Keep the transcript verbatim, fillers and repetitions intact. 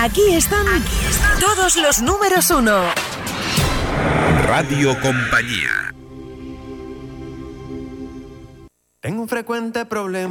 Aquí están, Aquí están todos los números uno. Radio Compañía. Tengo un frecuente problema.